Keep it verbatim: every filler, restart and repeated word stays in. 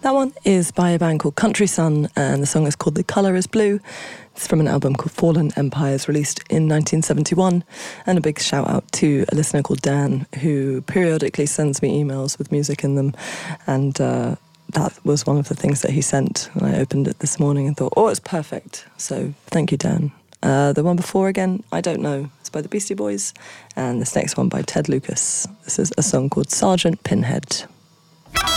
That one is by a band called Country Sun, and the song is called The Colour is Blue. It's from an album called Fallen Empires, released in nineteen seventy-one. And a big shout out to a listener called Dan, who periodically sends me emails with music in them. And uh, that was one of the things that he sent. And I opened it this morning and thought, oh, it's perfect. So thank you, Dan. Uh, the one before, again, I don't know. It's by the Beastie Boys. And this next one by Ted Lucas. This is a song called Sergeant Pinhead.